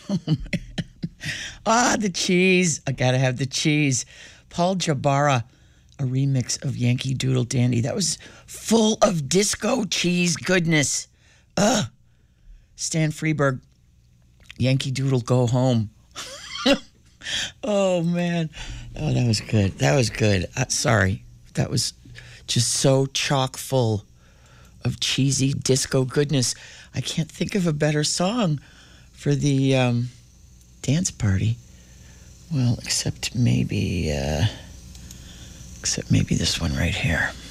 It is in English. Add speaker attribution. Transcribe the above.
Speaker 1: Ah, the cheese. I gotta have the cheese. Paul Jabara, a remix of Yankee Doodle Dandy. That was full of disco cheese goodness. Ugh. Stan Freberg, Yankee Doodle Go Home. Oh, man. Oh, that was good. That was good. Sorry. That was just so chock full of cheesy disco goodness. I can't think of a better song for the dance party. Well, except maybe this one right here.